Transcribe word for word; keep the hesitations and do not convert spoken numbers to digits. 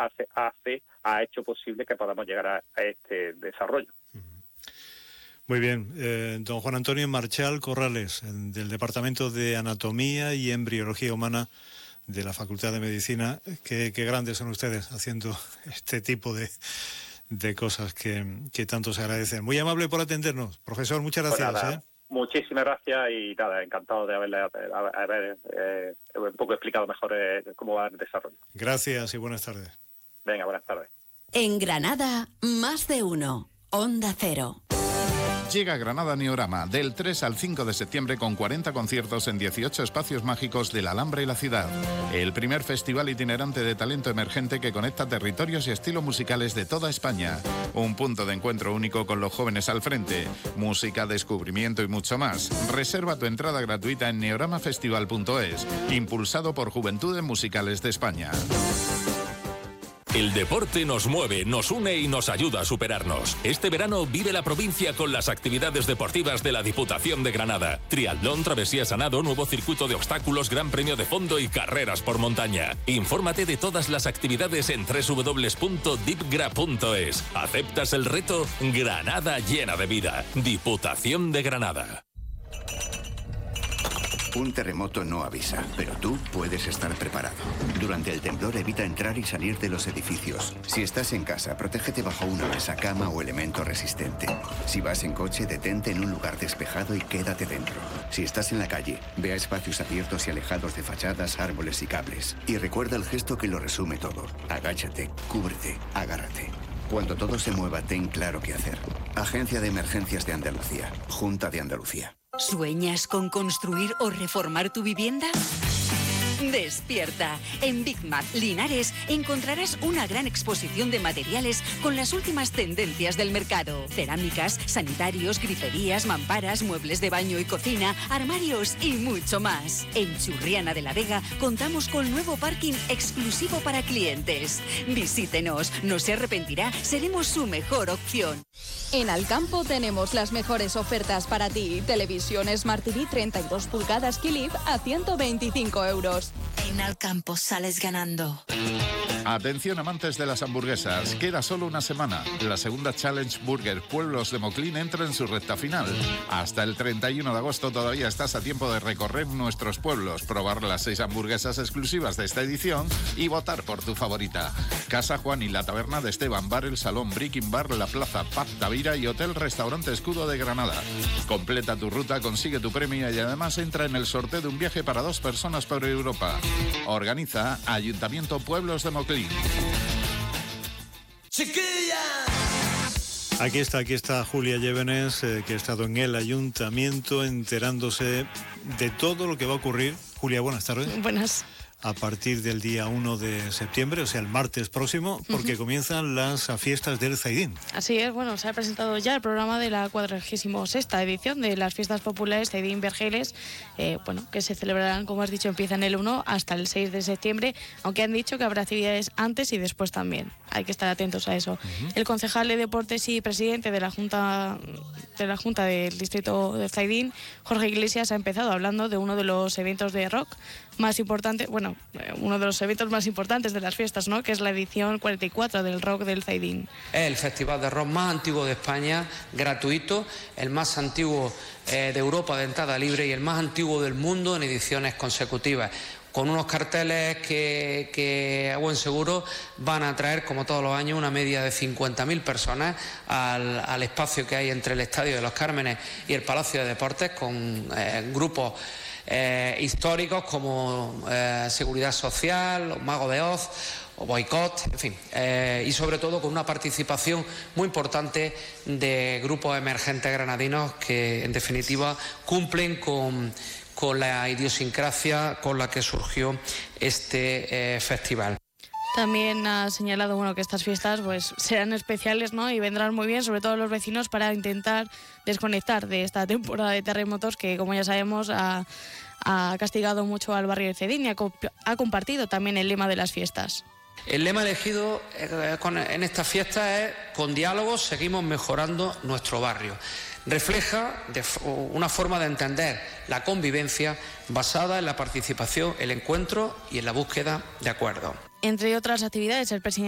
hace, hace ha hecho posible que podamos llegar a, a este desarrollo. Muy bien, eh, don Juan Antonio Marchal Corrales, del Departamento de Anatomía y Embriología Humana de la Facultad de Medicina. Qué, qué grandes son ustedes haciendo este tipo de, de cosas que, que tanto se agradecen. Muy amable por atendernos, profesor, muchas gracias. Pues nada, ¿eh? Muchísimas gracias y nada, encantado de haberle haber, haber, eh, un poco explicado mejor eh, cómo va el desarrollo. Gracias y buenas tardes. Venga, buenas tardes. En Granada, más de uno. Onda Cero. Llega a Granada Neorama del tres al cinco de septiembre con cuarenta conciertos en dieciocho espacios mágicos de la Alhambra y la ciudad. El primer festival itinerante de talento emergente que conecta territorios y estilos musicales de toda España. Un punto de encuentro único con los jóvenes al frente. Música, descubrimiento y mucho más. Reserva tu entrada gratuita en neorama festival punto es. Impulsado por Juventudes Musicales de España. El deporte nos mueve, nos une y nos ayuda a superarnos. Este verano vive la provincia con las actividades deportivas de la Diputación de Granada. Triatlón, travesías a nado, nuevo circuito de obstáculos, gran premio de fondo y carreras por montaña. Infórmate de todas las actividades en doble u doble u doble u punto dipgra punto es. ¿Aceptas el reto? Granada llena de vida. Diputación de Granada. Un terremoto no avisa, pero tú puedes estar preparado. Durante el temblor evita entrar y salir de los edificios. Si estás en casa, protégete bajo una mesa, cama o elemento resistente. Si vas en coche, detente en un lugar despejado y quédate dentro. Si estás en la calle, ve a espacios abiertos y alejados de fachadas, árboles y cables. Y recuerda el gesto que lo resume todo. Agáchate, cúbrete, agárrate. Cuando todo se mueva, ten claro qué hacer. Agencia de Emergencias de Andalucía. Junta de Andalucía. ¿Sueñas con construir o reformar tu vivienda? Despierta. En Big Mat Linares encontrarás una gran exposición de materiales con las últimas tendencias del mercado. Cerámicas, sanitarios, griferías, mamparas, muebles de baño y cocina, armarios y mucho más. En Churriana de la Vega contamos con nuevo parking exclusivo para clientes. Visítenos, no se arrepentirá, seremos su mejor opción. En Alcampo tenemos las mejores ofertas para ti. Televisión Smart T V treinta y dos pulgadas Philips a ciento veinticinco euros. En Alcampo sales ganando. Atención amantes de las hamburguesas, queda solo una semana. La segunda Challenge Burger Pueblos de Moclín entra en su recta final. Hasta el treinta y uno de agosto todavía estás a tiempo de recorrer nuestros pueblos, probar las seis hamburguesas exclusivas de esta edición y votar por tu favorita. Casa Juan y la Taberna de Esteban, Bar El Salón, Breaking Bar, La Plaza, Pub Tavira y Hotel Restaurante Escudo de Granada. Completa tu ruta, consigue tu premio y además entra en el sorteo de un viaje para dos personas por Europa. Organiza Ayuntamiento Pueblos de Moclín. Aquí está, aquí está Julia Llévenes, eh, que ha estado en el ayuntamiento enterándose de todo lo que va a ocurrir. Julia, buenas tardes. Buenas. A partir del día uno de septiembre, o sea, el martes próximo, porque uh-huh. comienzan las fiestas del Zaidín. Así es, bueno, se ha presentado ya el programa de la cuadragésima sexta edición de las fiestas populares Zaidín Vergeles, eh, bueno, que se celebrarán, como has dicho, empiezan el uno hasta el seis de septiembre, aunque han dicho que habrá actividades antes y después también. Hay que estar atentos a eso. Uh-huh. El concejal de Deportes y presidente de la Junta de la Junta del Distrito de Zaidín, Jorge Iglesias, ha empezado hablando de uno de los eventos de rock más importantes, bueno, uno de los eventos más importantes de las fiestas, ¿no?, que es la edición cuarenta y cuatro del Rock del Zaidín. Es el festival de rock más antiguo de España, gratuito, el más antiguo eh, de Europa de entrada libre y el más antiguo del mundo en ediciones consecutivas, con unos carteles que, que a buen seguro van a traer, como todos los años, una media de cincuenta mil personas al, al espacio que hay entre el Estadio de los Cármenes y el Palacio de Deportes, con eh, grupos eh, históricos como eh, Seguridad Social, los Magos de Oz o Boicot, en fin, eh, y sobre todo con una participación muy importante de grupos emergentes granadinos que, en definitiva, cumplen con... con la idiosincrasia con la que surgió este eh, festival. También ha señalado, bueno, que estas fiestas pues serán especiales, ¿no?, y vendrán muy bien, sobre todo los vecinos, para intentar desconectar de esta temporada de terremotos que, como ya sabemos, ha, ha castigado mucho al barrio de Zaidín y ha, ha compartido también el lema de las fiestas. El lema elegido eh, con, en esta fiesta es: con diálogo seguimos mejorando nuestro barrio. Refleja de una forma de entender la convivencia basada en la participación, el encuentro y en la búsqueda de acuerdos. Entre otras actividades, el presidente